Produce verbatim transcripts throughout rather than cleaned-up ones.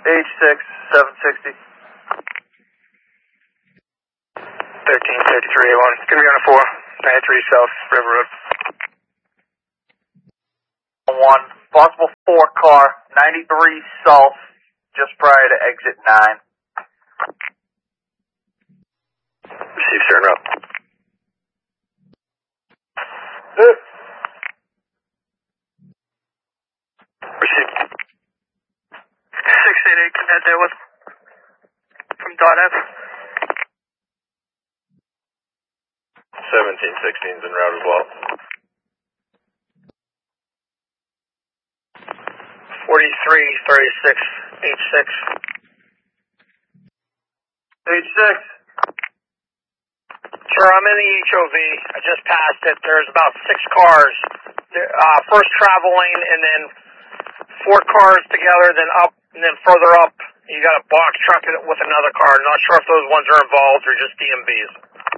H six, seven sixty. thirteen thirty-three A one. Gonna be on a four. ninety-three South River Road. One, possible four car, ninety-three south, just prior to exit nine. Receive, sir, en route. Good. Receive. six eight eight, connect there with from dot F. seventeen sixteen is en route as well. forty-three thirty-six, H six. H six. Sir, I'm in the H O V. I just passed it. There's about six cars. There, uh, first traveling, and then four cars together, then up, and then further up, you got a box truck with another car. Not sure if those ones are involved or just D M Vs.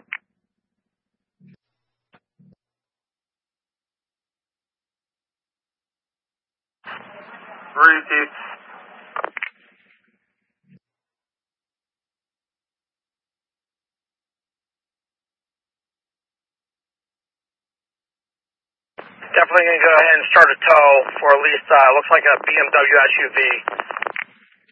Repeat. Definitely going to go ahead and start a tow for at least, uh, looks like a B M W S U V.